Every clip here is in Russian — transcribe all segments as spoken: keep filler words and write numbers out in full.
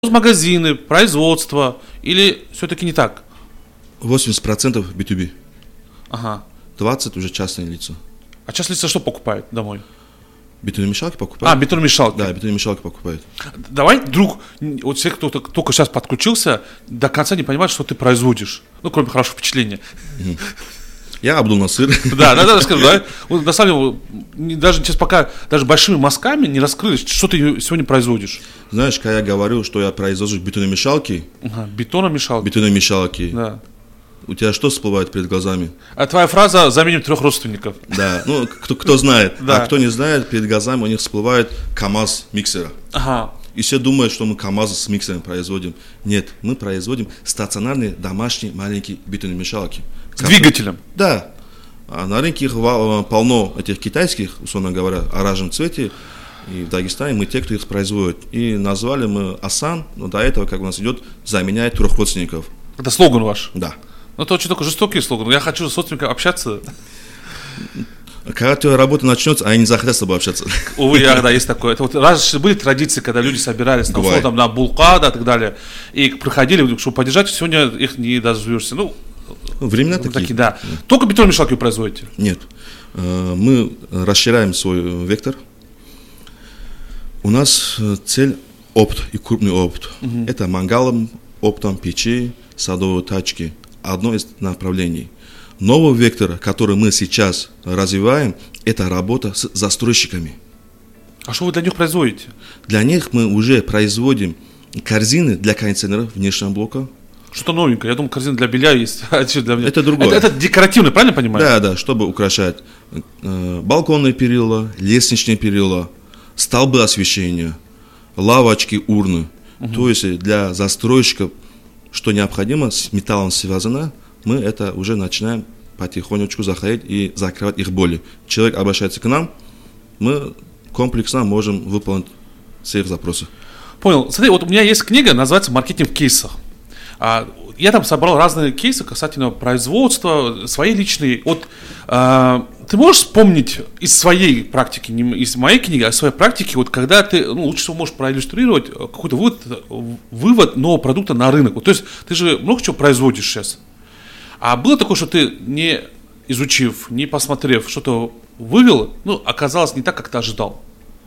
магазины, производство, или все-таки не так? восемьдесят процентов би ту би. Ага. двадцать уже частные лица. А частные лица что покупают домой? Бетономешалки покупают. А, бетономешалки. Да, бетономешалки покупают. Давай, друг, вот все, кто только сейчас подключился, до конца не понимают, что ты производишь. Ну, кроме хорошего впечатления. Mm-hmm. Я Абдул-Насыр. Да, да, да, скажу, да. Вот, на самом деле, даже сейчас пока даже большими мазками не раскрылись, что ты сегодня производишь. Знаешь, когда я говорю, что я произвожу бетономешалки. Ага, бетономешалки. Бетономешалки. Да. У тебя что всплывает перед глазами? А твоя фраза «заменим трех родственников». Да, ну, кто, кто знает. Да. А кто не знает, перед глазами у них всплывает КАМАЗ миксера. Ага. И все думают, что мы КАМАЗ с миксером производим. Нет, мы производим стационарные домашние маленькие бетономешалки. С двигателем? Да. А на рынке их полно, этих китайских, условно говоря, о оранжевом цвете. И в Дагестане мы те, кто их производит. И назвали мы Асан, но до этого, как у нас идет, заменяет трех родственников. Это слоган ваш? Да. Ну, это очень такой жестокий слоган. Я хочу с родственниками общаться. Когда твоя работа начнется, они не захотят с тобой общаться. Увы, да, есть такое. Это вот раньше были традиции, когда люди собирались на фото, на булка, да, и так далее, и приходили, чтобы поддержать, сегодня их не дождешься. Ну, времена такие. такие. Да. Только бетономешалки вы производите? Нет. Мы расширяем свой вектор. У нас цель опыт и крупный опыт. Угу. Это мангалом, оптом, печи, садовые тачки. Одно из направлений. Новый вектор, который мы сейчас развиваем, это работа с застройщиками. А что вы для них производите? Для них мы уже производим корзины для кондиционеров внешнего блока. Что-то новенькое. Я думаю, корзина для белья есть. Для меня. Это другое. Это, это декоративно, правильно понимаю? Да, да, чтобы украшать э, балконные перила, лестничные перила, столбы освещения, лавочки, урны. Угу. То есть для застройщиков, что необходимо, с металлом связано, мы это уже начинаем потихонечку заходить и закрывать их боли. Человек обращается к нам, мы комплексно можем выполнить все их запросы. Понял. Смотри, вот у меня есть книга, называется «Маркетинг в кейсах». Я там собрал разные кейсы касательно производства, свои личные. Вот э, ты можешь вспомнить из своей практики, не из моей книги, а из своей практики, вот когда ты, ну, лучше всего можешь проиллюстрировать какой-то вывод, вывод нового продукта на рынок. Вот, то есть ты же много чего производишь сейчас. А было такое, что ты, не изучив, не посмотрев, что-то вывел, ну, оказалось не так, как ты ожидал?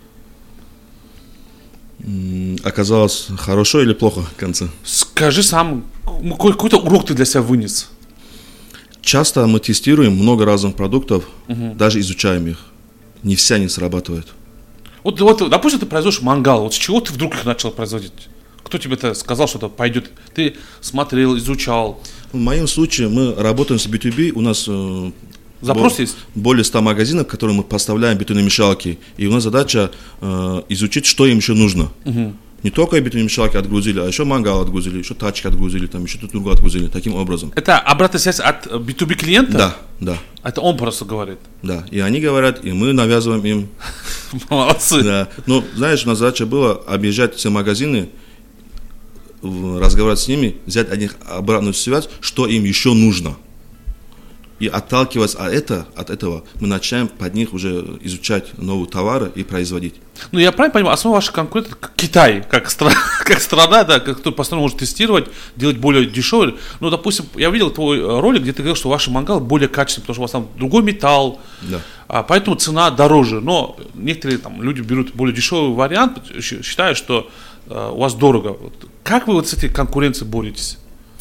Оказалось хорошо или плохо в конце? Скажи сам, какой-то урок ты для себя вынес? Часто мы тестируем много разных продуктов, угу. даже изучаем их. Не все они срабатывают. Вот, вот, допустим, ты производишь мангал, вот с чего ты вдруг их начал производить? Кто тебе это сказал, что это пойдет? Ты смотрел, изучал? В моем случае мы работаем с би ту би, у нас э, запрос бо- есть? более ста магазинов, которые мы поставляем бетономешалки. И у нас задача э, изучить, что им еще нужно. Угу. Не только бетономешалки отгрузили, а еще мангал отгрузили, еще тачки отгрузили, там еще тут другое отгрузили, таким образом. Это обратная связь от би ту би клиента? Да, да. Это он просто говорит? Да, и они говорят, и мы навязываем им. Молодцы. Да. Ну, знаешь, у нас задача была объезжать все магазины, разговаривать с ними, взять от них обратную связь, что им еще нужно. И отталкиваясь от, это, от этого, мы начинаем под них уже изучать новые товары и производить. Ну, я правильно понимаю, основа вашей конкуренции Китай, как, стра- как страна, да, как кто постоянно может тестировать, делать более дешевый. Ну, допустим, я видел твой ролик, где ты говорил, что ваши мангалы более качественные, потому что у вас там другой металл, да. а, поэтому цена дороже. Но некоторые там люди берут более дешевый вариант, считают, что а, у вас дорого. Вот. Как вы вот с этой конкуренцией боретесь?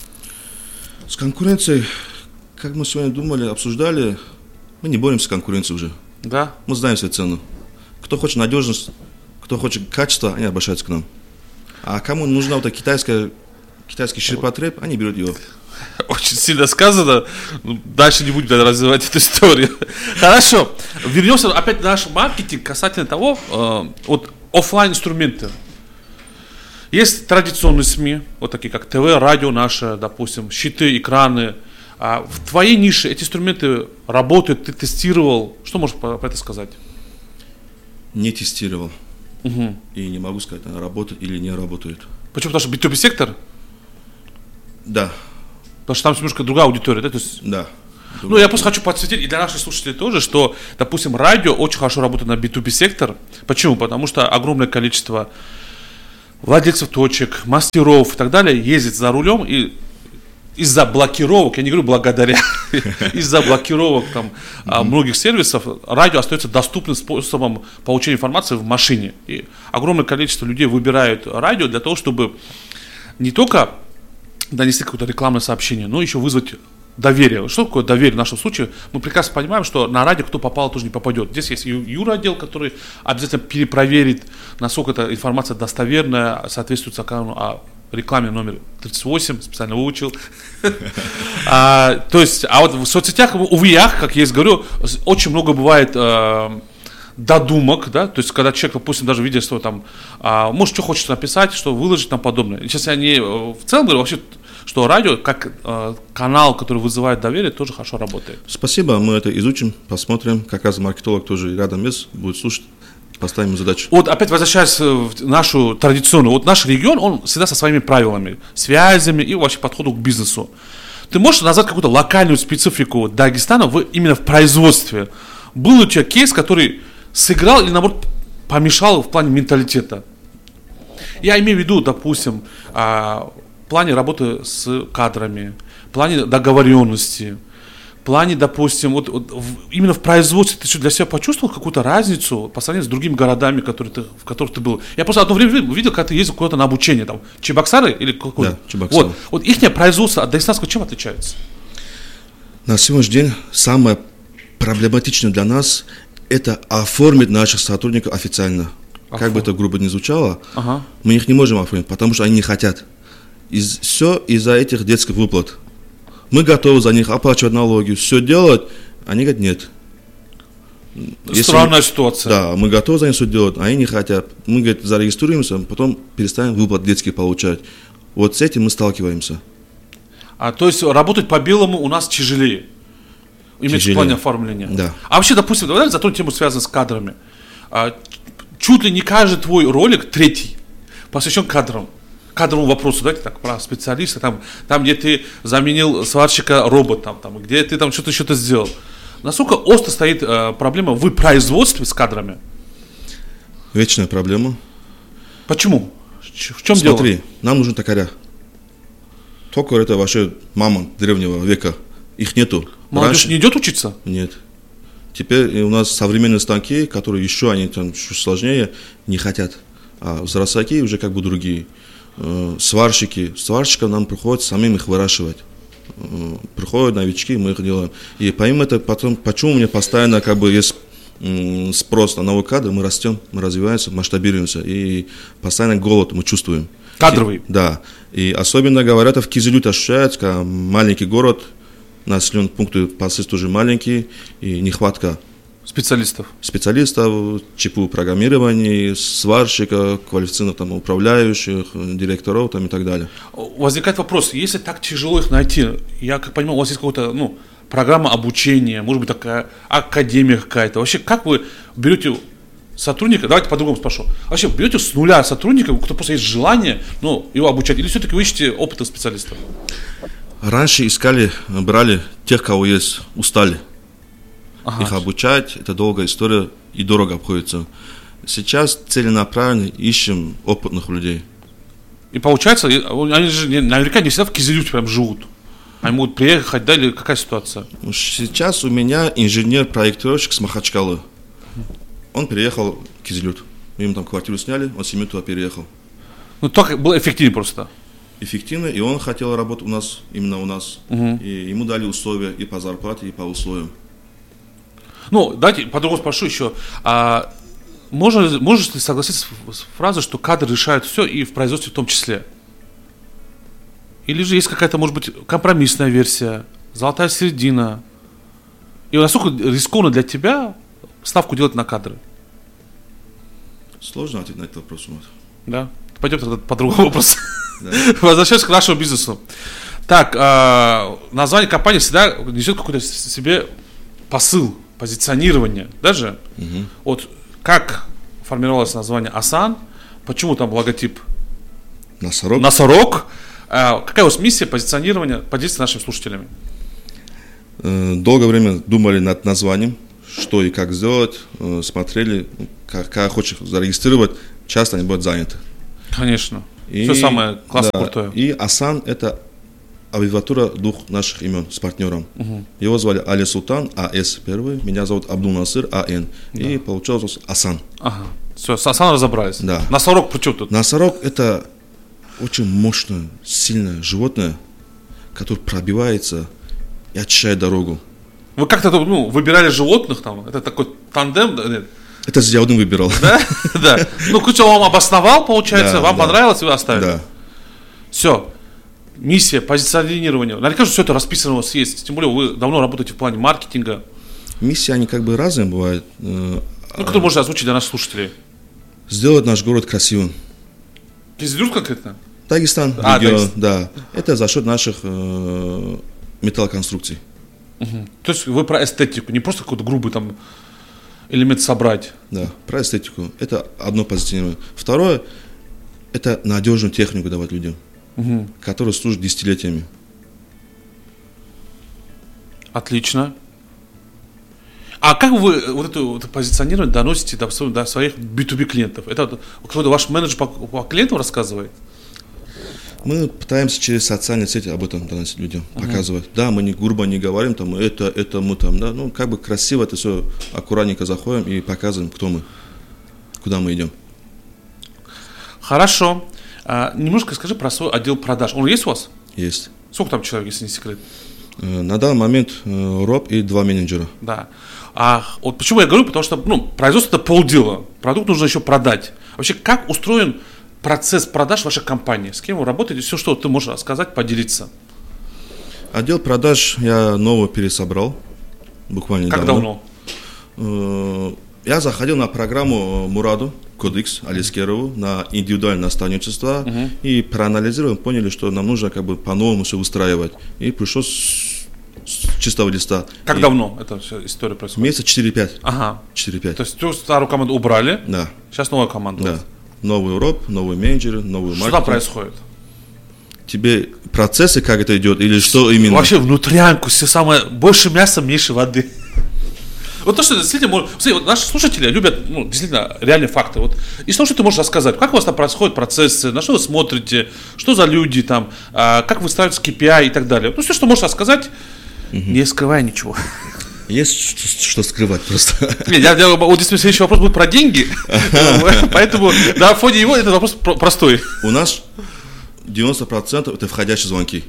С конкуренцией... Как мы сегодня думали, обсуждали, мы не боремся с конкуренцией уже. Да? Мы знаем все цены. Кто хочет надежность, кто хочет качество, они обращаются к нам. А кому нужна вот эта китайская, китайский ширпотреб, они берут его. Очень сильно сказано. Ну, дальше не будем тогда развивать эту историю. Хорошо. Вернемся опять на наш маркетинг касательно того, э, вот офлайн инструменты. Есть традиционные СМИ, вот такие как ТВ, радио наше, допустим, щиты, экраны. А в твоей нише эти инструменты работают, ты тестировал. Что можешь про это сказать? Не тестировал. Угу. И не могу сказать, она работает или не работает. Почему? Потому что би ту би сектор? Да. Потому что там немножко другая аудитория, да? То есть... Да. Ну, я просто хочу подсветить, и для наших слушателей тоже, что, допустим, радио очень хорошо работает на би ту би сектор. Почему? Потому что огромное количество владельцев точек, мастеров и так далее ездить за рулем, и из-за блокировок, я не говорю благодаря, из-за блокировок там, mm-hmm. многих сервисов, радио остается доступным способом получения информации в машине. И огромное количество людей выбирают радио для того, чтобы не только донести какое-то рекламное сообщение, но еще вызвать доверие. Что такое доверие в нашем случае? Мы прекрасно понимаем, что на радио кто попал, тоже не попадет. Здесь есть юротдел, который обязательно перепроверит, насколько эта информация достоверная, соответствует закону о рекламе номер тридцать восемь, специально выучил. а, то есть, а вот в соцсетях, увы, ях, как я и говорю, очень много бывает э, додумок, да, то есть, когда человек, допустим, даже видя, что там, э, может, что хочет написать, что выложить, там подобное. Сейчас я не в целом говорю, вообще, что радио, как э, канал, который вызывает доверие, тоже хорошо работает. Спасибо, мы это изучим, посмотрим, как раз маркетолог тоже рядом есть, будет слушать. Поставим задачу. Вот опять возвращаясь в нашу традиционную, вот наш регион, он всегда со своими правилами, связями и вообще подходом к бизнесу. Ты можешь назвать какую-то локальную специфику Дагестана в, именно в производстве? Был у тебя кейс, который сыграл или, наоборот, помешал в плане менталитета? Я имею в виду, допустим, в плане работы с кадрами, в плане договоренности, в плане, допустим, вот, вот в, именно в производстве ты что, для себя почувствовал какую-то разницу по сравнению с другими городами, которые ты, в которых ты был? Я просто одно время видел, когда ты ездил куда-то на обучение, там, Чебоксары или какой-то? Да, Чебоксары. Вот, вот их производство от дагестанского чем отличается? На сегодняшний день самое проблематичное для нас – это оформить наших сотрудников официально. Оформ. Как бы это грубо ни звучало, ага. мы их не можем оформить, потому что они не хотят. Из, все из-за этих детских выплат. Мы готовы за них оплачивать налоги, все делать, они говорят нет. Странная мы, ситуация. Да, мы готовы за них все делать, а они не хотят. Мы, говорит, зарегистрируемся, потом перестанем выплаты детские получать. Вот с этим мы сталкиваемся. А то есть работать по белому у нас тяжелее? Имеется в плане оформления? Да. А вообще, допустим, давай затронем тему, связанную с кадрами. А, чуть ли не каждый твой ролик, третий, посвящен кадрам. Кадровому вопросу, давайте так, про специалиста, там, там, где ты заменил сварщика роботом, там, где ты там что-то что-то сделал. Насколько остро стоит э, проблема в производстве с кадрами? Вечная проблема. Почему? В чем Смотри, дело? Смотри, нам нужен токаря. Токарь это вообще мама древнего века. Их нету. Молодежь Раньше... не идет учиться? Нет. Теперь у нас современные станки, которые еще они там еще сложнее, не хотят. А взрослаки уже как бы другие. Сварщики, сварщиков нам приходится самим их выращивать. Приходят новички, мы их делаем. И помимо этого, потом, почему у меня постоянно как бы есть спрос на новые кадры, мы растем, мы развиваемся, масштабируемся. И постоянно голод мы чувствуем. Кадровый? И, да. И особенно, говорят, в Кизилюте ощущается, как маленький город, населенные пункты по сути тоже маленькие, и нехватка специалистов. Специалистов, ЧПУ программирования, сварщиков, квалифицированных там, управляющих, директоров там, и так далее. Возникает вопрос, если так тяжело их найти, я как понимаю, у вас есть какая-то ну, программа обучения, может быть такая академия какая-то. Вообще, как вы берете сотрудника, давайте по-другому спрошу, вообще берете с нуля сотрудника, у которого просто есть желание ну, его обучать, или все-таки вы ищете опытных специалистов? Раньше искали, брали тех, кого есть, устали. Ага. Их обучать, это долгая история и дорого обходится. Сейчас целенаправленно ищем опытных людей. И получается, они же наверняка не всегда в Кизилюте прям живут. Они могут приехать, да, или какая ситуация? Сейчас у меня инженер-проектировщик с Махачкалы. Он переехал в Кизилют. Мы ему там квартиру сняли, он семью туда переехал. Ну, так было эффективнее просто. Эффективно, и он хотел работать у нас, именно у нас. Угу. И ему дали условия и по зарплате, и по условиям. Ну, давайте по-другому спрошу еще. А можно, можешь ли согласиться с фразой, что кадры решают все и в производстве в том числе? Или же есть какая-то, может быть, компромиссная версия, золотая середина? И насколько рискованно для тебя ставку делать на кадры? Сложно ответить на этот вопрос. Да? Пойдем тогда по другому вопросу. Возвращаясь к нашему бизнесу. Так, название компании всегда несет какой-то себе посыл. Позиционирование, даже угу. Вот как формировалось название Асан, почему там логотип Носорог, Носорог? А, какая у вас миссия позиционирования, поделитесь с нашими слушателями. Долгое время думали над названием, что и как сделать, смотрели, как, как хочешь зарегистрировать, часто они будут заняты. Конечно. И, Все самое классное, да, крутое. И Асан – это аббревиатура двух наших имен с партнером. Угу. Его звали Али Султан, АС первый, меня зовут Абдул Насыр, АН. Да. И получилось Асан. Ага. Все, с Асан разобрались. Да. Носорог при чем тут? Носорог – это очень мощное, сильное животное, которое пробивается и очищает дорогу. Вы как-то ну, выбирали животных там? Это такой тандем? Нет? Это Зияудин выбирал. Да? Да. Ну, Куча вам обосновал, получается, да, вам да. понравилось, и вы оставили. Да. Все. Миссия, позиционирование. Наверняка же все это расписано у вас есть. Тем более вы давно работаете в плане маркетинга. Миссии, они как бы разные бывают. Ну, который можно озвучить для наших слушателей. Сделать наш город красивым. Кизилюрт конкретно? Дагестан, а, регион, Дагестан. Да. Это за счет наших э, металлоконструкций. Угу. То есть вы про эстетику, не просто какой-то грубый там элемент собрать. Да, про эстетику. Это одно позитивное. Второе, это надежную технику давать людям, угу. которая служит десятилетиями. Отлично. А как вы вот это, вот это позиционирование доносите до, до своих би ту би клиентов? Это какой-то ваш менеджер по, по клиентам рассказывает? Мы пытаемся через социальные сети об этом доносить людям, uh-huh. показывать. Да, мы не грубо не говорим, там, это, это мы там, да, ну, как бы красиво это все, аккуратненько заходим и показываем, кто мы, куда мы идем. Хорошо. А, немножко скажи про свой отдел продаж. Он есть у вас? Есть. Сколько там человек, если не секрет? На данный момент Роб и два менеджера. Да. А вот почему я говорю, потому что, ну, производство это полдела, продукт нужно еще продать. Вообще, как устроен процесс продаж вашей компании? С кем вы работаете? Все, что ты можешь рассказать, поделиться. Отдел продаж я новый пересобрал, буквально как недавно. давно? Я заходил на программу Мураду, Кодекс Алискерову, на индивидуальное наставничество, угу. и проанализировали, поняли, что нам нужно как бы по-новому все выстраивать. И пришлось с чистого листа. Как и давно эта вся история происходит? Месяца четыре-пять. Ага. четыре-пять. То есть всю старую команду убрали, да. Сейчас новая команда. Да. Новый роб, новые менеджеры, новый маркетинг. Что там происходит? Тебе процессы, как это идет, или что именно? Вообще внутрянку, все самое, больше мяса, меньше воды. Вот то, что действительно, может, смотри, вот наши слушатели любят, ну, действительно, реальные факты. Вот из того, что ты можешь рассказать, как у вас там происходят процессы, на что вы смотрите, что за люди там, а, как выстраиваются кей пи ай и так далее. Ну, все, что можешь рассказать, угу. не скрывая ничего. Есть что, что скрывать просто. Нет, я, я, вот здесь следующий вопрос будет про деньги, поэтому на фоне его этот вопрос простой. У нас девяносто процентов это входящие звонки.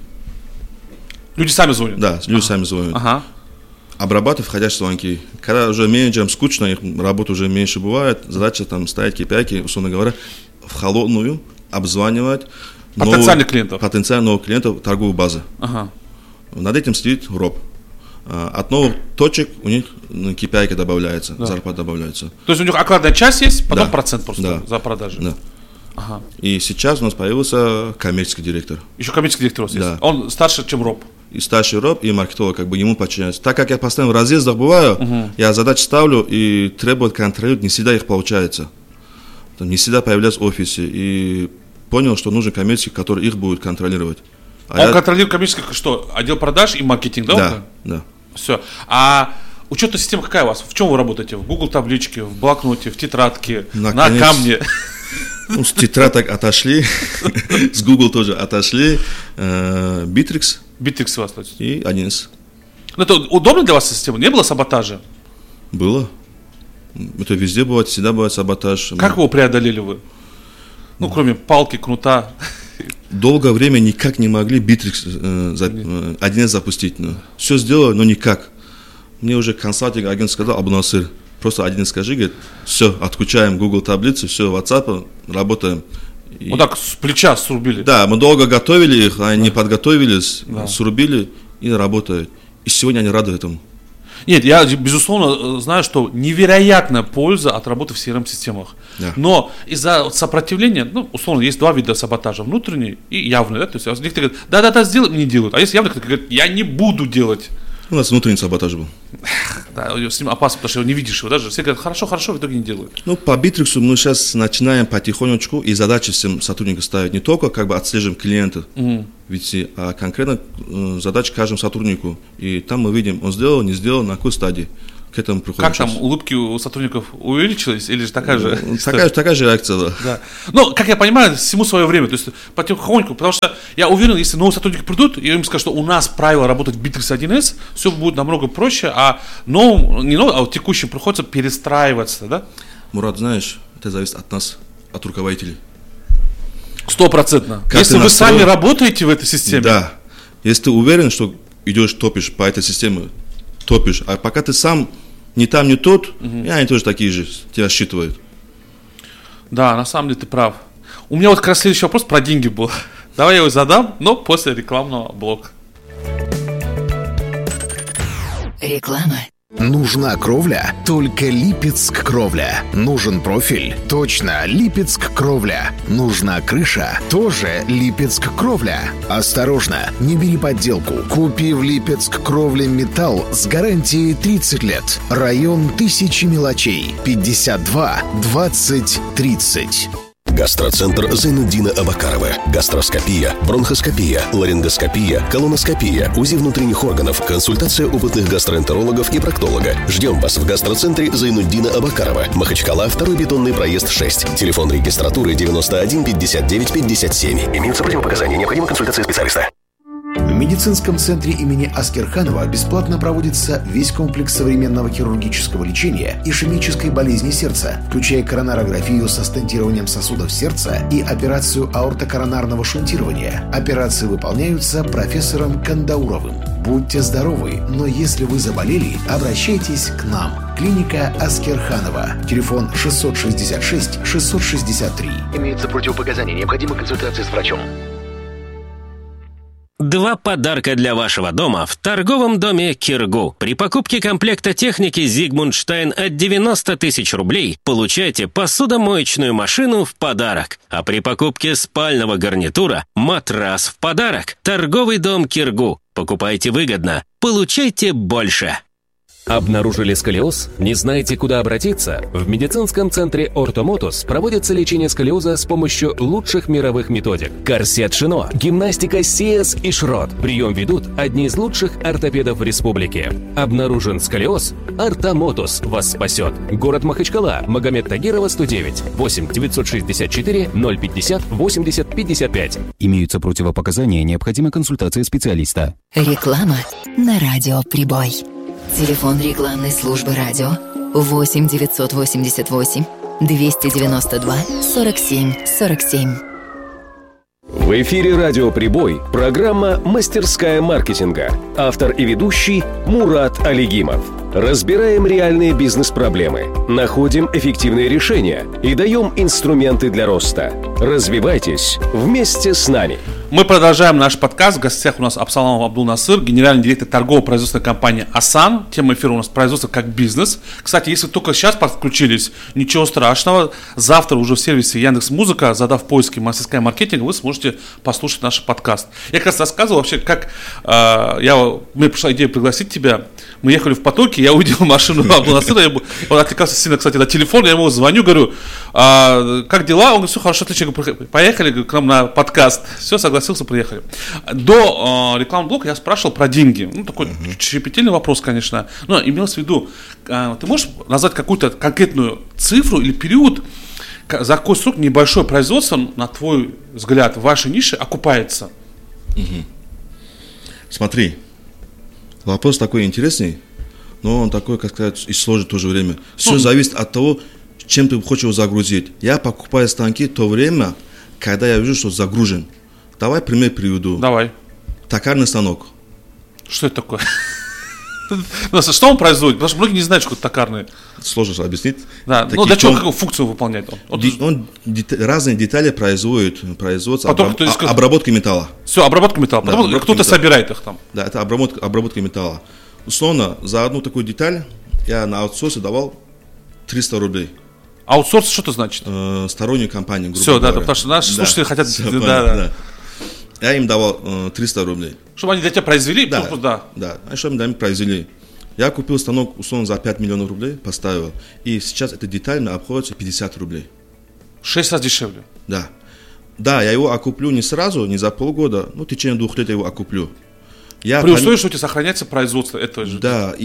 Люди сами звонят? Да, люди сами звонят. Обрабатывать входящие звонки. Когда уже менеджерам скучно, их работа уже меньше бывает, задача там ставить кей пи ай, условно говоря, в холодную обзванивать потенциальных новых, клиентов. Потенциальных новых клиентов торговой базы. Ага. Над этим сидит Роб. От новых точек у них кей пи ай добавляется, да. зарплата добавляется. То есть у них окладная часть есть, потом да. процент просто да. за продажи. Да. Ага. И сейчас у нас появился коммерческий директор. Еще коммерческий директор у вас да. есть? Он старше, чем Роб? И старший Роб, и маркетолог, как бы ему подчиняются. Так как я постоянно в разъездах бываю, угу. я задачи ставлю и требую контролировать, не всегда их получается. Там не всегда появляются в офисе. И понял, что нужен коммерческий, который их будет контролировать. А он я... контролирует коммерческий, что? Отдел продаж и маркетинг, да? Да, да. Все. А учетная система какая у вас? В чем вы работаете? В Google табличке, в блокноте, в тетрадке, Наконец... на камне? Ну, с тетрадок отошли, с Google тоже отошли. Bittrex. Bittrex у вас. И один эс. Ну, это удобно для вас система? Не было саботажа? Было. Это везде бывает, всегда бывает саботаж. Как его преодолели вы? Ну, кроме палки, кнута. Долгое время никак не могли Bittrex э, за, э, один эс запустить. Но. Все сделали, но никак. Мне уже консалтинг агент сказал: Абу Насыр, просто один эс скажи, говорит, все, отключаем Google таблицы, все, WhatsApp, работаем. И... Вот так с плеча срубили? Да, мы долго готовили их, они да. не подготовились, да. срубили и работают. И сегодня они рады этому. Нет, я, безусловно, знаю, что невероятная польза от работы в си эр эм-системах. Да. Но из-за сопротивления, ну, условно, есть два вида саботажа: внутренний и явный. Да? То есть некоторые говорят, да-да-да, сделай, не делают. А есть явный, который говорит, я не буду делать. У нас внутренний саботаж был. Да, с ним опасно, потому что его не видишь его даже. Все говорят, хорошо, хорошо, в итоге не делают. Ну, по Bittrex мы сейчас начинаем потихонечку и задачи всем сотрудникам ставить. Не только как бы отслеживаем клиента, угу. ведь, а конкретно э, задача каждому сотруднику. И там мы видим, он сделал, не сделал, на какой стадии. к этому приходим. Как там, улыбки у сотрудников увеличились, или же такая же? Такая, такая же реакция, да. да. Ну, как я понимаю, всему свое время, то есть потихоньку, потому что я уверен, если новые сотрудники придут, и им скажут, что у нас правило работать в Bittrex один эс, все будет намного проще, а новым, не новым, а вот текущим приходится перестраиваться, да? Мурат, знаешь, это зависит от нас, от руководителей. Стопроцентно. Как если вы настроен... сами работаете в этой системе. Да. Если ты уверен, что идешь, топишь по этой системе, топишь, а пока ты сам не там, не тот, угу. и они тоже такие же, тебя считывают. Да, на самом деле ты прав. У меня вот как раз следующий вопрос про деньги был. Давай я его задам, но после рекламного блока. Реклама. Нужна кровля? Только Липецк кровля. Нужен профиль? Точно, Липецк кровля. Нужна крыша? Тоже Липецк кровля. Осторожно, не бери подделку. Купи в Липецк кровля металл с гарантией тридцать лет. Район Тысячи мелочей. пятьдесят два двадцать тридцать. Гастроцентр Зайнуддина Абакарова. Гастроскопия, бронхоскопия, ларингоскопия, колоноскопия, УЗИ внутренних органов, консультация опытных гастроэнтерологов и проктолога. Ждем вас в гастроцентре Зайнуддина Абакарова. Махачкала, второй бетонный проезд шесть. Телефон регистратуры девяносто один пятьдесят девять пятьдесят семь. Имеются противопоказания. Необходима консультация специалиста. В медицинском центре имени Аскерханова бесплатно проводится весь комплекс современного хирургического лечения ишемической болезни сердца, включая коронарографию со стентированием сосудов сердца и операцию аортокоронарного шунтирования. Операции выполняются профессором Кандауровым. Будьте здоровы, но если вы заболели, обращайтесь к нам. Клиника Аскерханова. Телефон шестьсот шестьдесят шесть шестьсот шестьдесят три. Имеются противопоказания. Необходима консультация с врачом. Два подарка для вашего дома в торговом доме «Киргу». При покупке комплекта техники «Зигмундштайн» от девяносто тысяч рублей получайте посудомоечную машину в подарок. А при покупке спального гарнитура – матрас в подарок. Торговый дом «Киргу». Покупайте выгодно, получайте больше. Обнаружили сколиоз? Не знаете, куда обратиться? В медицинском центре «Ортомотус» проводится лечение сколиоза с помощью лучших мировых методик. Корсет Шино, гимнастика Сиэс и Шрот. Прием ведут одни из лучших ортопедов в республике. Обнаружен сколиоз? «Ортомотус» вас спасет. Город Махачкала, Магомед Тагирова, сто девять, восемь девятьсот шестьдесят четыре ноль пятьдесят восемьдесят пятьдесят пять. Имеются противопоказания, необходима консультация специалиста. Реклама на радио «Прибой». Телефон рекламной службы радио восемь девятьсот восемьдесят восемь двести девяносто два сорок семь сорок семь. В эфире «Радио Прибой» программа «Мастерская маркетинга». Автор и ведущий Мурат Алигимов. Разбираем реальные бизнес-проблемы, находим эффективные решения и даем инструменты для роста. Развивайтесь вместе с нами. Мы продолжаем наш подкаст. В гостях у нас Абсалам Абдул-Насыр, генеральный директор торгово-производственной компании «Асан». Тема эфира у нас «Производство как бизнес». Кстати, если вы только сейчас подключились, ничего страшного. Завтра уже в сервисе Яндекс.Музыка, задав в поиске «Мастерская маркетинга», вы сможете послушать наш подкаст. Я как раз рассказывал вообще, как э, я, мне пришла идея пригласить тебя. Мы ехали в потоке, я увидел машину Абдул-Насыра, он отвлекался сильно, кстати, на телефон, я ему звоню, говорю, а, как дела? Он говорит, все хорошо, отлично, поехали к нам на подкаст. Все, согласился, приехали. До э, рекламного блока я спрашивал про деньги. Ну, такой uh-huh. щепетильный вопрос, конечно. Но имелось в виду, э, ты можешь назвать какую-то конкретную цифру или период, за какой срок небольшое производство, на твой взгляд, в вашей нише окупается? Uh-huh. Смотри, вопрос такой интересный, но он такой, как сказать, и сложный в то же время. Все ну, зависит от того, чем ты хочешь его загрузить. Я покупаю станки в то время, когда я вижу, что загружен. Давай пример приведу. Давай. Токарный станок. Что это такое? Что он производит? Потому что многие не знают, что это токарный. Сложно объяснить. Да, ну для чего, какую функцию выполняет он? Он разные детали производит, производится, обработка, обработка металла. Все, обработка металла. Потом кто-то собирает их там. Да, это обработка, обработка металла. Условно, за одну такую деталь я на аутсорсе давал триста рублей. Аутсорс что это значит? Э, стороннюю компанию, грубо Все, говоря. да, потому что наши да, слушатели хотят... Все, да, понятно, да. Да. Я им давал э, триста рублей. Чтобы они для тебя произвели? Да, просто, да. да. А чтобы они произвели. Я купил станок, условно, за пять миллионов рублей, поставил. И сейчас эта деталь мне обходится пятьдесят рублей. Шесть раз дешевле? Да. Да, я его окуплю не сразу, не за полгода, но в течение двух лет я его окуплю. Я При условии, пом... что у тебя сохраняется производство этого же. Да, и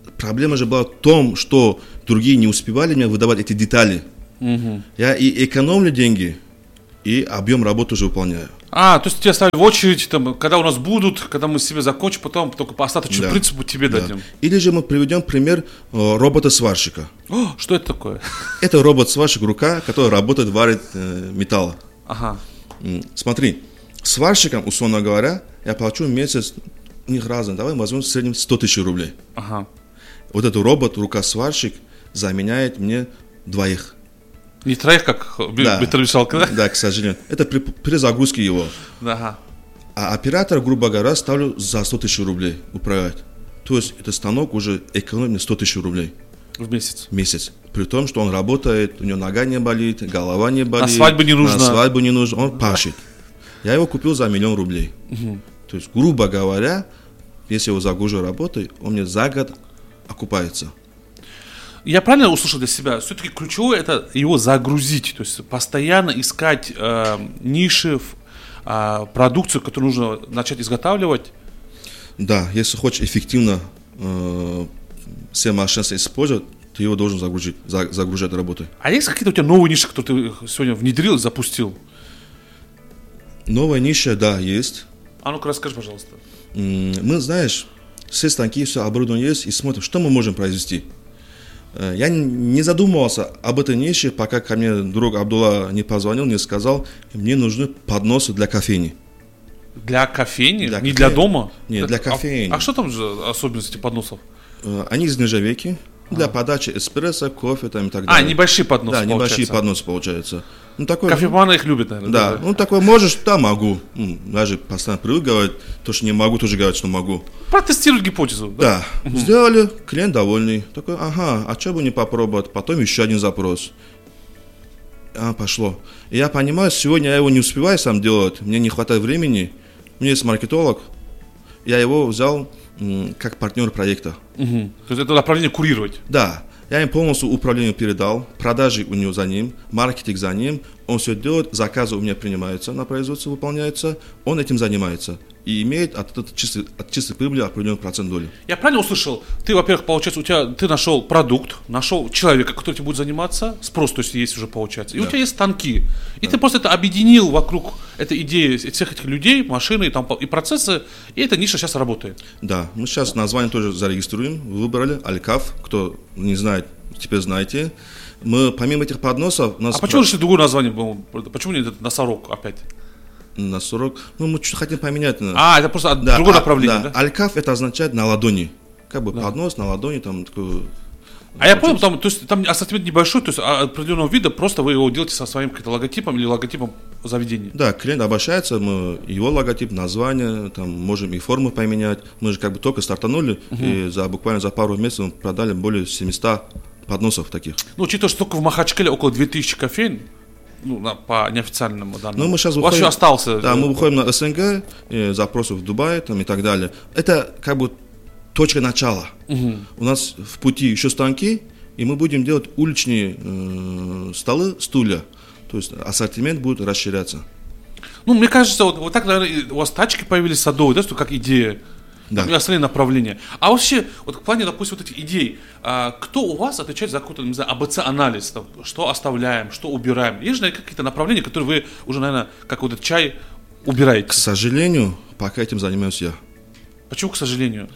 проблема же была в том, что другие не успевали мне выдавать эти детали. Угу. Я и экономлю деньги, и объем работы уже выполняю. А, то есть тебя ставили в очередь, там, когда у нас будут, когда мы себе закончим, потом только по остаточному да. принципу тебе да. дадим. Или же мы приведем пример э, робота-сварщика. О, что это такое? Это робот-сварщик, рука, который работает, варит э, металл. Ага. Смотри, сварщикам, условно говоря, я плачу в месяц, у них разные, давай возьмем в среднем сто тысяч рублей. Ага. Вот этот робот, рука-сварщик, заменяет мне двоих. Не троих, как да. металломешалка, да? Да, к сожалению. Это при, при загрузке его. Ага. А оператор, грубо говоря, ставлю за сто тысяч рублей управлять. То есть этот станок уже экономит сто тысяч рублей. В месяц? В месяц. При том, что он работает, у него нога не болит, голова не болит. На свадьбу не нужно. На свадьбу не нужно, он пашет. Я его купил за миллион рублей. Угу. То есть, грубо говоря, если я его загружу работой, он мне за год окупается. Я правильно услышал для себя? Все-таки ключевое это его загрузить, то есть постоянно искать э, ниши, э, продукцию, которую нужно начать изготавливать. Да, если хочешь эффективно э, все машины использовать, ты его должен загрузить, за, загружать работой. А есть какие-то у тебя новые ниши, которые ты сегодня внедрил и запустил? Новая ниша, да, есть. А ну-ка расскажи, пожалуйста. Мы, знаешь, все станки, все оборудование есть, и смотрим, что мы можем произвести. Я не задумывался об этой нише, пока ко мне друг Абдулла не позвонил, не сказал, мне нужны подносы для кофейни. Для кофейни? Для не кофейни. Для дома? Нет, для кофейни. А, а что там же особенности подносов? Они из нержавейки, для а. подачи эспрессо, кофе там, и так далее. А, небольшие подносы, да, получается. небольшие подносы получаются. Ну, такой, кофеманы их любят, наверное. Да, да, ну такой можешь, да, могу. Даже постоянно привык говорить, то, что не могу, тоже говорить, что могу. Протестировать гипотезу. Да, да. Угу. Сделали, клиент довольный. Такой, ага, а что бы не попробовать? Потом еще один запрос. А, пошло. И я понимаю, сегодня я его не успеваю сам делать, мне не хватает времени. У меня есть маркетолог, я его взял м, как партнер проекта. Угу. То есть это направление курировать? Да. Я им полностью управление передал, продажи у него за ним, маркетинг за ним. Он все делает, заказы у меня принимаются, на производстве выполняются, он этим занимается. И имеет от, от, чистой, от чистой прибыли определенный процент доли. Я правильно услышал? Ты, во-первых, получается, у тебя ты нашел продукт, нашел человека, который тебе будет заниматься, спрос, то есть есть уже получается, и да. у тебя есть станки. И да. ты просто это объединил вокруг этой идеи всех этих людей, машины и, там, и процессы, и эта ниша сейчас работает. Да, мы сейчас название тоже зарегистрируем, выбрали, Алькаф, кто не знает, теперь знаете. Мы помимо этих подносов... У нас а почему решили другое название? Почему не этот носорог опять? Носорог. Ну, мы что-то хотим поменять. А, это просто да, другое а, направление, да? да? Алькаф это означает на ладони. Как бы да. поднос на ладони, там такой. А я понял, там, то есть там ассортимент небольшой, то есть определенного вида, просто вы его делаете со своим каким-то логотипом или логотипом заведения. Да, клиент обращается, мы его логотип, название, там можем и форму поменять. Мы же как бы только стартанули, угу. и за буквально за пару месяцев мы продали более семисот подносов таких. Ну, учитывая, что только в Махачкале около две тысячи кофеин, ну, на, по неофициальному данным. Но мы сейчас выходим, у вас еще остался. Да, мы выходим на СНГ, запросы в Дубае там, и так далее. Это как бы точка начала. Угу. У нас в пути еще станки, и мы будем делать уличные э, столы, стулья. То есть ассортимент будет расширяться. Ну, мне кажется, вот, вот так, наверное, у вас тачки появились садовые, да, что как идея. Да. И остальные направления. А вообще, вот в плане, допустим, вот этих идей, а, кто у вас отвечает за какой-то, не знаю, АБЦ-анализ, там, что оставляем, что убираем? Есть же, наверное, какие-то направления, которые вы уже, наверное, как вот этот чай убираете? К сожалению, пока этим занимаюсь я. Почему, к сожалению?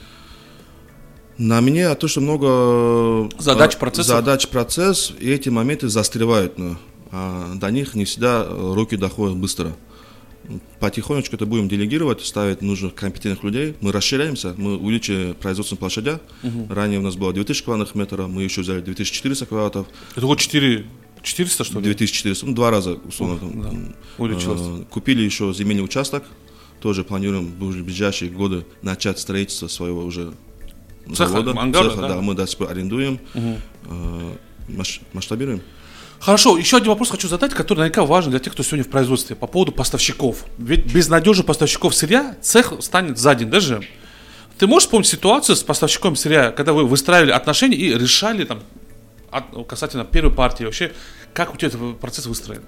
На мне то, что много задач, процессов. Задач, процесс, и эти моменты застревают. Но, а до них не всегда руки доходят быстро. Потихонечку это будем делегировать, ставить нужных компетентных людей. Мы расширяемся, мы увеличили производственные площади. Угу. Ранее у нас было две тысячи квадратных метров, мы еще взяли две тысячи четыреста квадратов. Это вот четыре четыреста, что ли? две тысячи четыреста, ну два раза, условно. Ух, да. Увеличилось. Купили еще земельный участок, тоже планируем в ближайшие годы начать строительство своего уже цеха, завода. ангара, Цеха, да? да, мы до сих пор арендуем, угу. масштабируем. Хорошо, еще один вопрос хочу задать, который наверняка важен для тех, кто сегодня в производстве, по поводу поставщиков. Ведь без надежных поставщиков сырья цех станет за день, даже. Ты можешь вспомнить ситуацию с поставщиком сырья, когда вы выстраивали отношения и решали там, от, касательно первой партии, вообще, как у тебя этот процесс выстроен?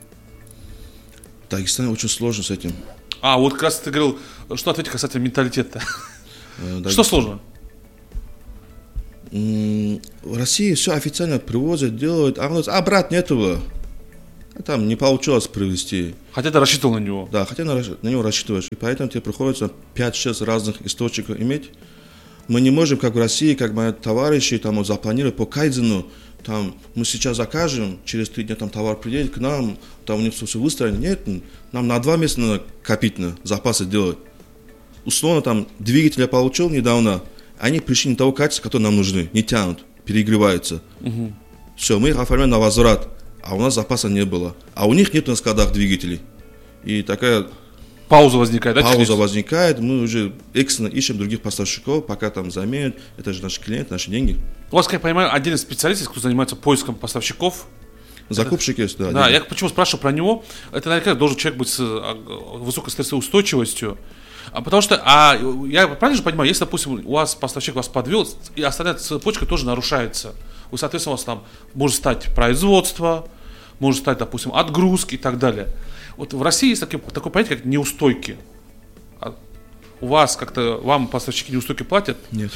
В Дагестане очень сложно с этим. А, вот как раз ты говорил, что ответить касательно менталитета. Что сложно? В России все официально привозят, делают, а у нас обратно этого. Там не получилось привезти. Хотя ты рассчитывал на него. Да, хотя на, на него рассчитываешь. И поэтому тебе приходится пять-шесть разных источников иметь. Мы не можем, как в России, как мои товарищи, там вот запланировать по кайдзену. Там мы сейчас закажем, через три дня там товар приедет к нам, там у них все выстроено. Нет, нам на два месяца надо копить, на запасы делать. Условно там двигатель я получил недавно, они пришли не того качества, которые нам нужны, не тянут, перегреваются. Угу. Все, мы их оформляем на возврат. А у нас запаса не было. А у них нет на складах двигателей. И такая пауза возникает, да? Пауза через... возникает. Мы уже экстренно ищем других поставщиков, пока там заменят. Это же наши клиенты, наши деньги. У вас, как я понимаю, отдельный специалист, кто занимается поиском поставщиков. Закупщик есть, да. Да, я почему спрашиваю про него. Это, наверное, должен человек быть с высокой стрессоустойчивостью. А потому что, а я правильно же понимаю, если, допустим, у вас поставщик вас подвел, и остальная цепочка тоже нарушается. Вы, соответственно, у вас там может стать производство, может стать, допустим, отгрузки и так далее. Вот в России есть такое, такое понятие, как неустойки. А у вас как-то, вам поставщики неустойки платят? Нет.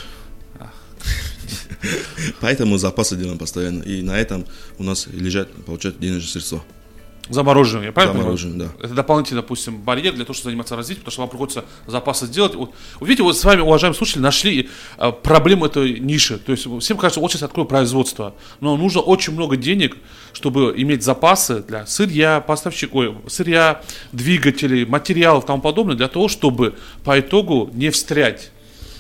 Поэтому мы запасы делаем постоянно. И на этом у нас лежат, получают денежные средства. Замороженные, я правильно Замороженные, понимаю? Да. Это дополнительный, допустим, барьер для того, чтобы заниматься развитием, потому что вам приходится запасы сделать. Вот, вот видите, вот с вами, уважаемые слушатели, нашли а, проблему этой ниши. То есть всем кажется, вот сейчас открою производство, но нужно очень много денег, чтобы иметь запасы для сырья, поставщиков, сырья, двигателей, материалов и тому подобное, для того, чтобы по итогу не встрять.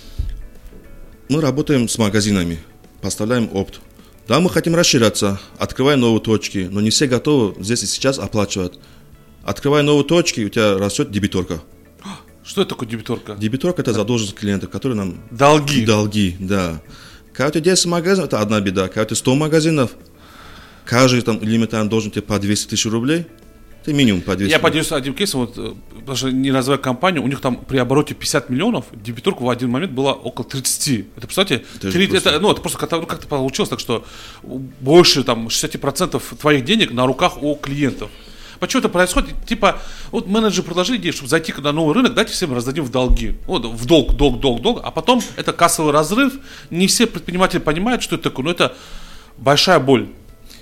Мы работаем с магазинами, поставляем опт. Да, мы хотим расширяться, открывая новые точки, но не все готовы здесь и сейчас оплачивать. Открывая новые точки, у тебя растет дебиторка. Что это такое дебиторка? Дебиторка – это задолженность клиентов, которые нам… Долги. Долги, да. Когда у тебя десять магазинов, это одна беда. Когда у тебя сто магазинов, каждый там элементарно должен тебе по двести тысяч рублей. Это минимум по двести. Я поделюсь одним кейсом, вот, потому что не называя компанию, у них там при обороте пятьдесят миллионов, дебиторка в один момент была около тридцать. Это, представьте, это, три, просто... это, ну, это просто как-то, ну, как-то получилось, так что больше там, шестьдесят процентов твоих денег на руках у клиентов. Почему это происходит? Типа, вот менеджеры предложили идею, чтобы зайти на новый рынок, давайте всем раздадим в долги. Вот, в долг, долг, долг, долг, а потом это кассовый разрыв. Не все предприниматели понимают, что это такое, но это большая боль.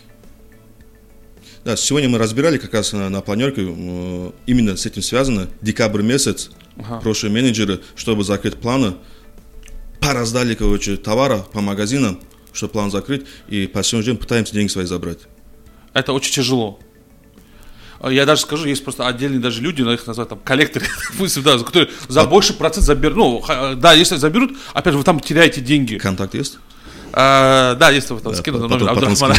Да, сегодня мы разбирали как раз на, на планерке, э, именно с этим связано, декабрь месяц, ага. Прошлые менеджеры, чтобы закрыть планы, пораздали, короче, товара по магазинам, чтобы план закрыть, и по сегодняшний день пытаемся деньги свои забрать. Это очень тяжело. Я даже скажу, есть просто отдельные даже люди, их называют там коллекторы, да, которые за а... больше процент заберут. Ну, да, если заберут, опять же, вы там теряете деньги. Контакт есть? А, да, если вы там да, скинут номер Абдурахмана.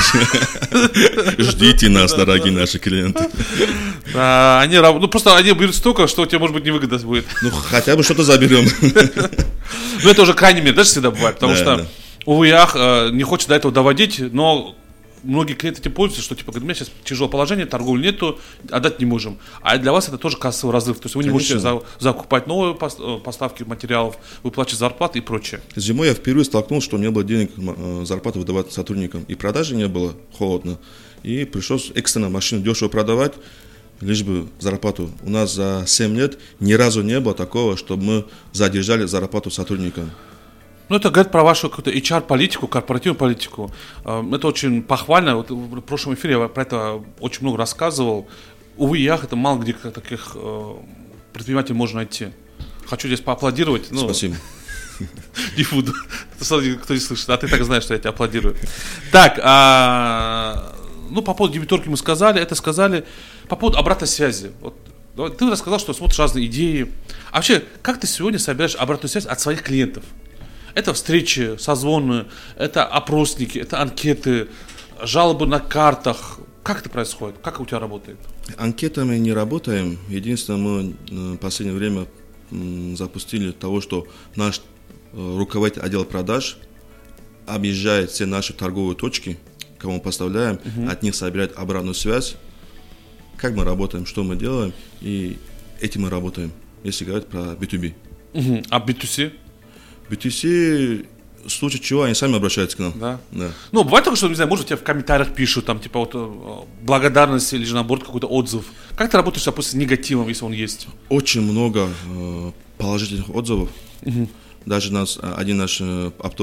Ждите нас, дорогие наши клиенты. А, они, ну, просто они берут столько, что тебе, может быть, невыгодно будет. Ну, хотя бы что-то заберем. Ну, это уже крайне мере, даже всегда бывает, потому что, увы и ах, не хочется до этого доводить, но многие клиенты этим пользуются, что типа, говорят, у меня сейчас тяжелое положение, торговли нету, отдать не можем. А для вас это тоже кассовый разрыв. То есть вы не Конечно. можете за, закупать новые поставки материалов, выплачивать зарплаты и прочее. Зимой я впервые столкнулся, что не было денег зарплаты выдавать сотрудникам. И продажи не было, холодно. И пришлось экстренно машину дешево продавать, лишь бы зарплату. У нас за семь лет ни разу не было такого, чтобы мы задержали зарплату сотрудникам. Ну, это говорит про вашу какую-то эйч ар-политику, корпоративную политику. Это очень похвально. Вот в прошлом эфире я про это очень много рассказывал. Увы и ах, это мало где таких предпринимателей можно найти. Хочу здесь поаплодировать. Ну, спасибо. Не буду. Кто не слышит, а ты так знаешь, что я тебя аплодирую. Так, а, ну, по поводу дебиторки мы сказали, это сказали. По поводу обратной связи. Вот, ты рассказал, что смотришь разные идеи. А вообще, как ты сегодня собираешь обратную связь от своих клиентов? Это встречи, созвоны, это опросники, это анкеты, жалобы на картах. Как это происходит? Как у тебя работает? Анкетами не работаем. Единственное, мы в последнее время запустили того, что наш руководитель отдела продаж объезжает все наши торговые точки, кому мы поставляем, угу. от них собирает обратную связь, как мы работаем, что мы делаем, и этим мы работаем, если говорить про би ту би. Угу. А би ту си? би ту си, в случае чего, они сами обращаются к нам. Да? Да. Ну, бывает такое, что, не знаю, может, тебе в комментариях пишут, там, типа, вот, благодарность или же, наоборот, какой-то отзыв. Как ты работаешь, допустим, с негативом, если он есть? Очень много э, положительных отзывов. Угу. Даже нас, один наш э, оптовый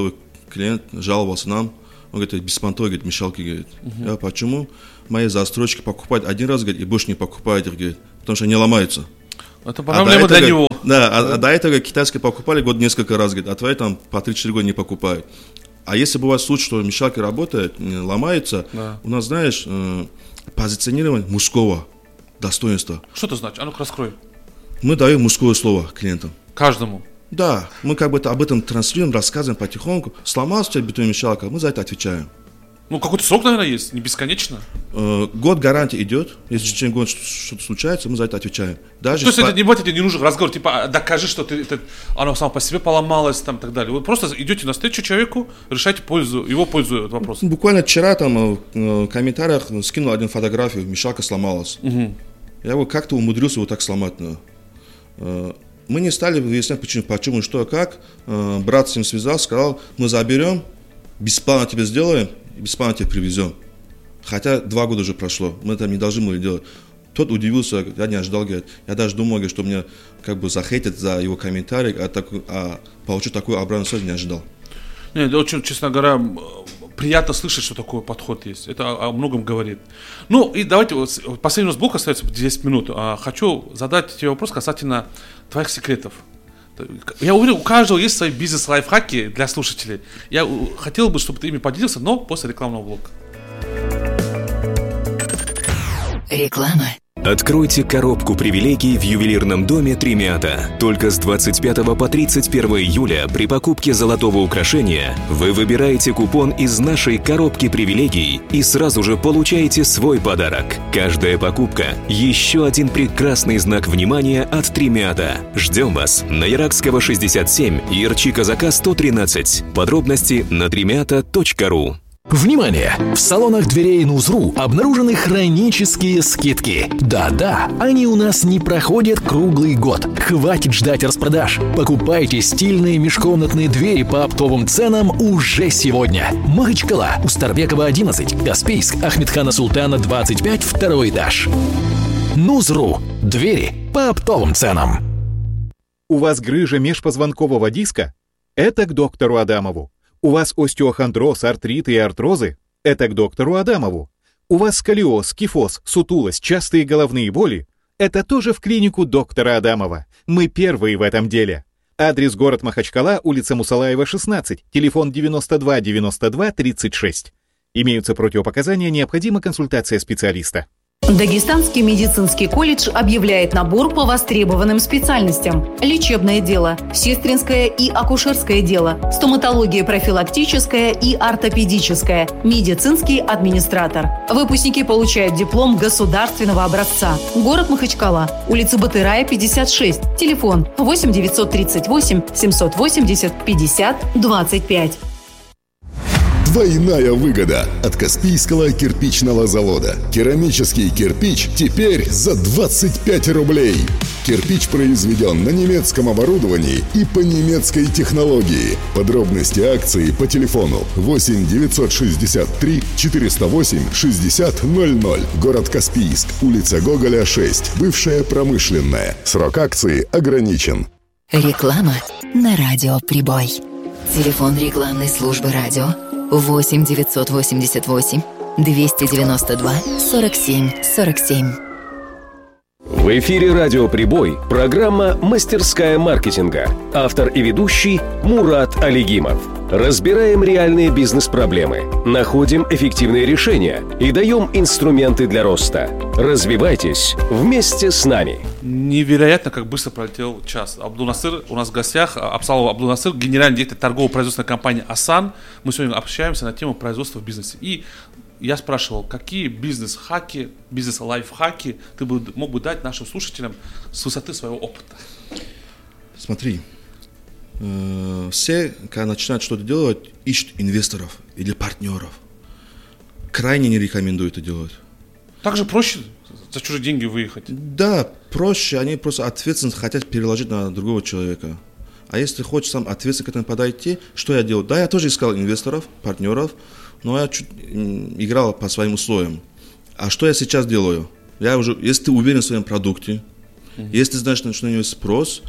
клиент жаловался нам, он говорит, беспонтовые, говорит, мешалки, говорит. Uh-huh. Я, почему? Мои застройщики покупают один раз, говорит, и больше не покупают их, говорит, потому что они ломаются. Это проблема а для него. Да, а, а до этого говорит, китайские покупали год несколько раз, говорит, а твои там по три-четыре года не покупают. А если бывает случай, что мешалки работают, ломаются, да. у нас, знаешь, э, позиционирование мужского достоинства. Что это значит? А ну-ка раскрой. Мы даем мужское слово клиентам. Каждому? Да, мы как бы об этом транслируем, рассказываем потихоньку. Сломалась у тебя бетонная мешалка, мы за это отвечаем. Ну, какой-то срок, наверное, есть, не бесконечно. Э, год гарантии идет, если в течение года что-то случается, мы за это отвечаем. Даже То есть по... это не будет, это не нужен разговор, типа, докажи, что ты, это, оно само по себе поломалось, там, и так далее. Вы просто идете навстречу человеку, решайте пользу, его пользу этот вопрос. Буквально вчера там в комментариях скинул один фотографию, мешалка сломалась. Угу. Я говорю, как ты умудрился его так сломать? Э, мы не стали выяснять, почему, почему, что, как. Э, брат с ним связался, сказал, мы заберем, бесплатно тебе сделаем, бесплатно тебе привезем. Хотя два года уже прошло, мы это не должны были делать. Тот удивился, я не ожидал, говорит, я даже думал, что меня как бы захейтят за его комментарий, а, так, а получить такую обратную связь не ожидал. Нет, очень, честно говоря, приятно слышать, что такой подход есть. Это о, о многом говорит. Ну, и давайте, вот, последний у нас блок остается десять минут. А, хочу задать тебе вопрос касательно твоих секретов. Я уверен, у каждого есть свои бизнес-лайфхаки для слушателей. Я хотел бы, чтобы ты ими поделился, но после рекламного блока. Реклама. Откройте коробку привилегий в ювелирном доме Тремята. Только с двадцать пятого по тридцать первое июля при покупке золотого украшения вы выбираете купон из нашей коробки привилегий и сразу же получаете свой подарок. Каждая покупка – еще один прекрасный знак внимания от Тремята. Ждем вас на Яракского шестьдесят семь, Ярчи-Казака сто тринадцать. Подробности на тремята точка ру. Внимание! В салонах дверей Нузру обнаружены хронические скидки. Да-да, они у нас не проходят круглый год. Хватит ждать распродаж. Покупайте стильные межкомнатные двери по оптовым ценам уже сегодня. Махачкала, Устарбекова одиннадцать, Каспийск, Ахмедхана Султана двадцать пять, второй этаж. Нузру. Двери по оптовым ценам. У вас грыжа межпозвонкового диска? Это к доктору Адамову. У вас остеохондроз, артрит и артрозы? Это к доктору Адамову. У вас сколиоз, кифоз, сутулость, частые головные боли? Это тоже в клинику доктора Адамова. Мы первые в этом деле. Адрес город Махачкала, улица Мусалаева, шестнадцать, телефон девяносто два девяносто два тридцать шесть. Имеются противопоказания, необходима консультация специалиста. Дагестанский медицинский колледж объявляет набор по востребованным специальностям. Лечебное дело, сестринское и акушерское дело, стоматология профилактическая и ортопедическая, медицинский администратор. Выпускники получают диплом государственного образца. Город Махачкала, улица Батырая, пятьдесят шесть, телефон восемь девятьсот тридцать восемь семьсот восемьдесят пятьдесят двадцать пять. Двойная выгода от Каспийского кирпичного завода. Керамический кирпич теперь за двадцать пять рублей. Кирпич произведен на немецком оборудовании и по немецкой технологии. Подробности акции по телефону восемь девятьсот шестьдесят три четыреста восемь шестьдесят ноль ноль. Город Каспийск, улица Гоголя, шесть. Бывшая промышленная. Срок акции ограничен. Реклама на радио «Прибой». Телефон рекламной службы радио восемь девятьсот восемьдесят восемь двести девяносто два сорок семь сорок семь. В эфире «Радио Прибой» программа «Мастерская маркетинга». Автор и ведущий Мурат Алигимов. Разбираем реальные бизнес-проблемы, находим эффективные решения и даем инструменты для роста. Развивайтесь вместе с нами. Невероятно, как быстро пролетел час. Абдунасыр у нас в гостях. Абсалов Абдунасыр, генеральный директор торгово-производственной компании «Асан». Мы сегодня общаемся на тему производства в бизнесе. И я спрашивал, какие бизнес-хаки, бизнес-лайфхаки ты бы, мог бы дать нашим слушателям с высоты своего опыта? Смотри, э, все, когда начинают что-то делать, ищут инвесторов или партнеров. Крайне не рекомендую это делать. Так же проще за чужие деньги выехать? Да, проще. Они просто ответственность хотят переложить на другого человека. А если хочешь сам ответственно к этому подойти, что я делаю? Да, я тоже искал инвесторов, партнеров, но я чуть играл по своим условиям. А что я сейчас делаю? Я уже, если ты уверен в своем продукте, mm-hmm. если ты знаешь, что на него есть спрос,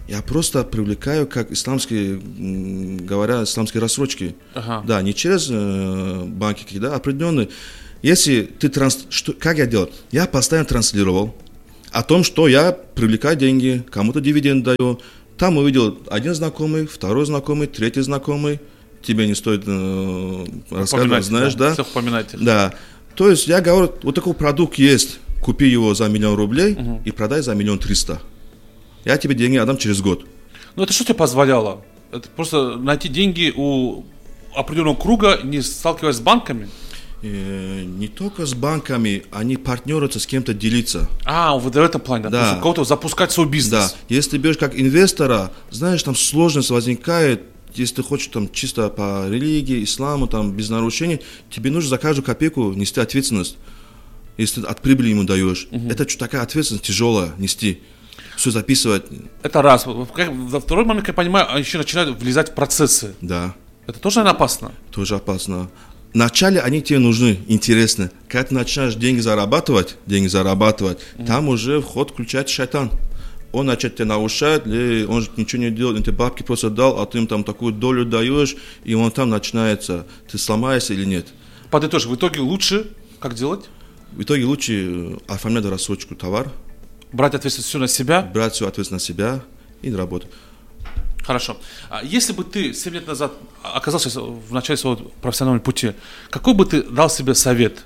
Я просто привлекаю, как исламские, говоря, исламские рассрочки. Ага. Да, не через э, банки какие-то, да, определенные. Если ты транс... Что, как я делал? Я постоянно транслировал о том, что я привлекаю деньги, кому-то дивиденд даю. Там увидел один знакомый, второй знакомый, третий знакомый. Тебе не стоит э, рассказывать, знаешь, да? Всех упоминайте. Да. То есть я говорю, вот такой продукт есть, купи его за миллион рублей угу. и продай за миллион триста. Я тебе деньги отдам через год. Ну это что тебе позволяло? Это просто найти деньги у определенного круга, не сталкиваясь с банками? Э, не только с банками, они партнерятся, с кем-то делиться. А, вот в этом плане, да. У кого-то запускать свой бизнес. Да, если ты берешь как инвестора, знаешь, там сложность возникает, если ты хочешь там чисто по религии, исламу, там без нарушений, тебе нужно за каждую копейку нести ответственность, если ты от прибыли ему даешь. Угу. Это такая ответственность тяжелая нести. Все записывать. Это раз. Во второй момент, я понимаю, они еще начинают влезать в процессы. Да. Это тоже, наверное, опасно? Тоже опасно. Вначале они тебе нужны, интересно. Когда ты начинаешь деньги зарабатывать, деньги зарабатывать, mm-hmm. там уже вход включает шайтан. Он начнет тебя нарушать, он же ничего не делает, он тебе бабки просто дал, а ты им там такую долю даешь, и он там начинается, ты сломаешься или нет. Подытожим, в итоге лучше, как делать? В итоге лучше оформлять рассрочку товар. Брать ответственность все на себя? Брать всю ответственность на себя и работать. Хорошо. А если бы ты семь лет назад оказался в начале своего профессионального пути, какой бы ты дал себе совет?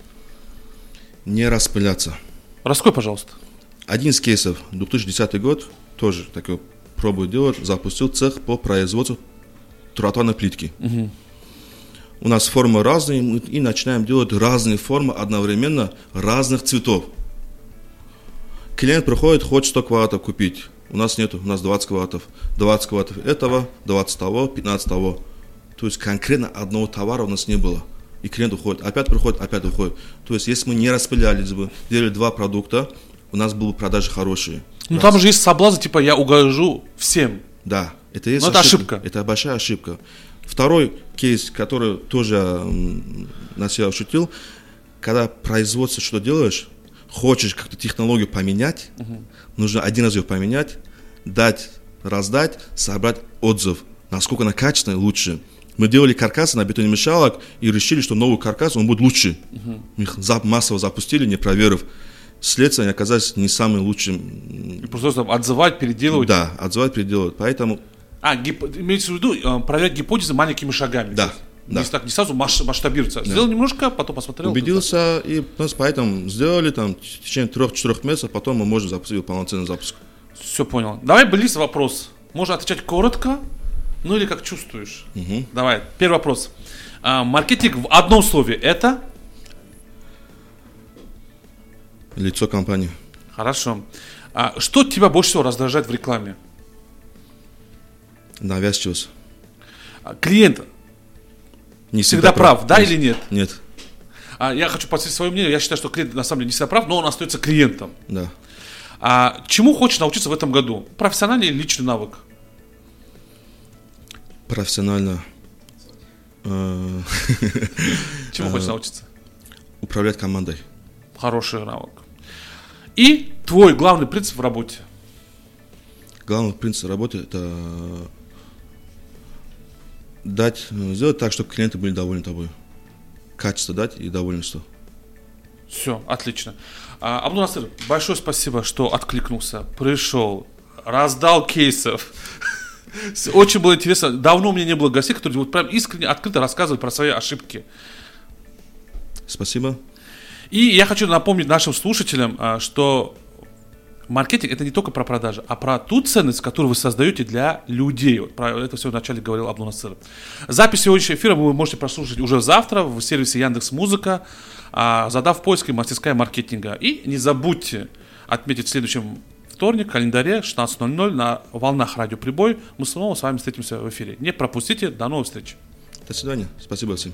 Не распыляться. Раскрой, пожалуйста. Один из кейсов, две тысячи десятый год, тоже такой пробую делать, запустил цех по производству тротуарной плитки. Угу. У нас формы разные, мы и начинаем делать разные формы одновременно, разных цветов. Клиент приходит, хочет сто квадратов купить. У нас нету, у нас двадцать квадратов. двадцать квадратов этого, двадцать того, пятнадцать того. То есть конкретно одного товара у нас не было. И клиент уходит, опять приходит, опять уходит. То есть если мы не распылялись бы, делали два продукта, у нас были бы продажи хорошие. Ну там же есть соблазн, типа я угожу всем. Да, это есть ошибка. Это ошибка. Это большая ошибка. Второй кейс, который тоже м, на себя ощутил, когда производство что делаешь, хочешь как-то технологию поменять, uh-huh. нужно один раз ее поменять, дать, раздать, собрать отзыв, насколько она качественная, лучше. Мы делали каркасы на бетономешалок и решили, что новый каркас, он будет лучше. Uh-huh. Их массово запустили, не проверив. Следствие они оказались не самым лучшим. И просто отзывать, переделывать? Да, отзывать, переделывать. Поэтому... А, гип... имеется в виду проверять гипотезы маленькими шагами? Да. Да. Не, так, не сразу масштабируется. Да. Сделал немножко, потом посмотрел. Убедился, и нас поэтому сделали там в течение трех-четырех месяцев, потом мы можем запустить полноценный запуск. Все понял. Давай близ вопрос. Можно отвечать коротко, ну или как чувствуешь. Угу. Давай, первый вопрос. А, маркетинг в одном слове это? Лицо компании. Хорошо. А что тебя больше всего раздражает в рекламе? Навязчивость. А, клиент не всегда, всегда прав, прав, да нет, или нет? Нет. А, я хочу подсветить свое мнение. Я считаю, что клиент на самом деле не всегда прав, но он остается клиентом. Да. А чему хочешь научиться в этом году? Профессиональный или личный навык? Профессионально. Чему хочешь научиться? Управлять командой. Хороший навык. И твой главный принцип в работе? Главный принцип в работе это дать, сделать так, чтобы клиенты были довольны тобой. Качество дать и довольство. Все, отлично. А, Абдул Насыр, большое спасибо, что откликнулся, пришел, раздал кейсов. Очень было интересно. Давно у меня не было гостей, которые вот прям искренне, открыто рассказывали про свои ошибки. Спасибо. И я хочу напомнить нашим слушателям, что маркетинг — это не только про продажи, а про ту ценность, которую вы создаете для людей. Вот про это все вначале говорил Абдул Насыр. Запись сегодняшнего эфира вы можете прослушать уже завтра в сервисе Яндекс.Музыка, задав в поиске «Мастерская маркетинга». И не забудьте отметить в следующем вторник в календаре шестнадцать ноль ноль на волнах Радио Прибой. Мы снова с вами встретимся в эфире. Не пропустите. До новых встреч. До свидания. Спасибо всем.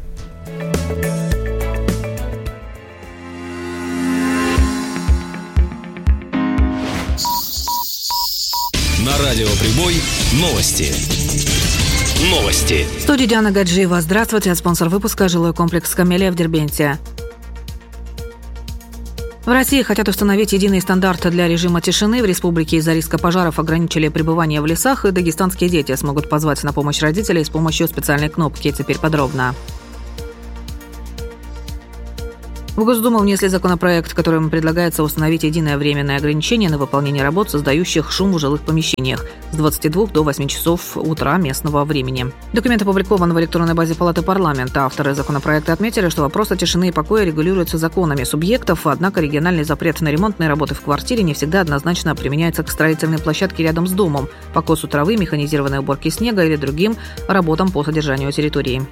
На Радио Прибой новости. Новости. В студии Диана Гаджиева. Здравствуйте. Спонсор выпуска — жилой комплекс «Камелия» в Дербенте. В России хотят установить единый стандарт для режима тишины. В республике из-за риска пожаров ограничили пребывание в лесах, и дагестанские дети смогут позвать на помощь родителей с помощью специальной кнопки. Теперь подробно. В Госдуму внесли законопроект, которым предлагается установить единое временное ограничение на выполнение работ, создающих шум в жилых помещениях с двадцати двух до восьми часов утра местного времени. Документ опубликован в электронной базе Палаты парламента. Авторы законопроекта отметили, что вопросы тишины и покоя регулируются законами субъектов, однако региональный запрет на ремонтные работы в квартире не всегда однозначно применяется к строительной площадке рядом с домом, по косу травы, механизированной уборке снега или другим работам по содержанию территории.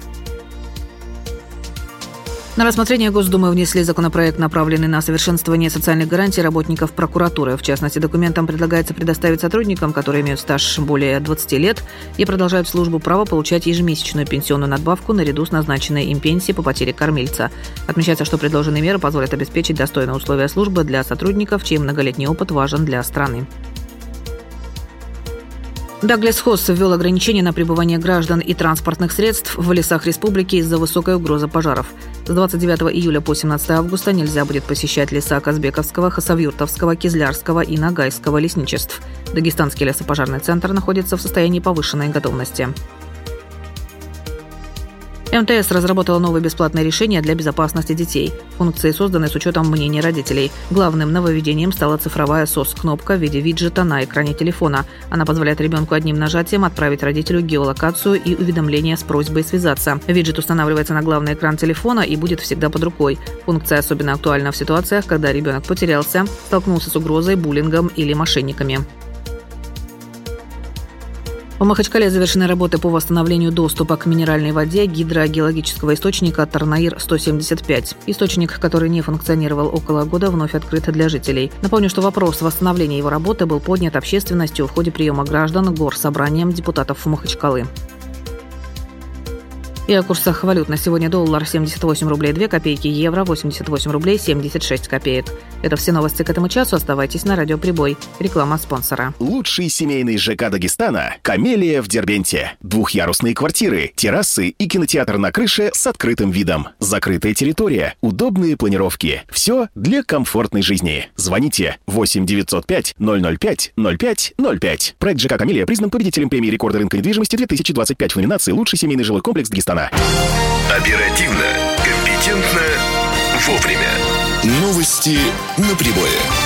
На рассмотрение Госдумы внесли законопроект, направленный на совершенствование социальных гарантий работников прокуратуры. В частности, документом предлагается предоставить сотрудникам, которые имеют стаж более двадцати лет и продолжают службу, право получать ежемесячную пенсионную надбавку наряду с назначенной им пенсией по потере кормильца. Отмечается, что предложенные меры позволят обеспечить достойные условия службы для сотрудников, чей многолетний опыт важен для страны. Даглес-Хосс ввел ограничения на пребывание граждан и транспортных средств в лесах республики из-за высокой угрозы пожаров. С двадцать девятого июля по семнадцатое августа нельзя будет посещать леса Казбековского, Хасавюртовского, Кизлярского и Ногайского лесничеств. Дагестанский лесопожарный центр находится в состоянии повышенной готовности. эм тэ эс разработала новое бесплатное решение для безопасности детей. Функции созданы с учетом мнений родителей. Главным нововведением стала цифровая сос-кнопка в виде виджета на экране телефона. Она позволяет ребенку одним нажатием отправить родителю геолокацию и уведомление с просьбой связаться. Виджет устанавливается на главный экран телефона и будет всегда под рукой. Функция особенно актуальна в ситуациях, когда ребенок потерялся, столкнулся с угрозой, буллингом или мошенниками. В Махачкале завершены работы по восстановлению доступа к минеральной воде гидрогеологического источника Тарнаир сто семьдесят пять. Источник, который не функционировал около года, вновь открыт для жителей. Напомню, что вопрос восстановления его работы был поднят общественностью в ходе приема граждан горсобранием депутатов Махачкалы. И о курсах валют. На сегодня доллар семьдесят восемь рублей две копейки, евро восемьдесят восемь рублей семьдесят шесть копеек. Это все новости к этому часу. Оставайтесь на Радио Прибой. Реклама спонсора. Лучший семейный ЖК Дагестана – «Камелия» в Дербенте. Двухъярусные квартиры, террасы и кинотеатр на крыше с открытым видом. Закрытая территория, удобные планировки. Все для комфортной жизни. Звоните восемь девятьсот пять ноль ноль пять ноль пять ноль пять. Проект ЖК «Камелия» признан победителем премии «Рекорды рынка недвижимости» две тысячи двадцать пять в номинации «Лучший семейный жилой комплекс Дагестана». Оперативно, компетентно, вовремя. Новости на прибое.